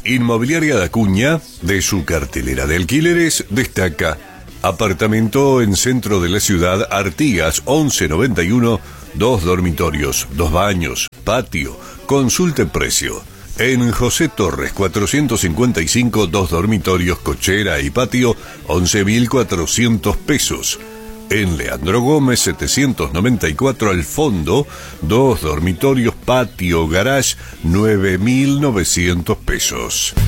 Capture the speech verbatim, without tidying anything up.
Inmobiliaria de Acuña, de su cartelera de alquileres, destaca apartamento en centro de la ciudad, Artigas once noventa y uno, dos dormitorios, dos baños, patio, consulte precio. En José Torres cuatrocientos cincuenta y cinco, dos dormitorios, cochera y patio, once mil cuatrocientos pesos. En Leandro Gómez setecientos noventa y cuatro, al fondo, dos dormitorios, patio, garage, nueve mil novecientos pesos.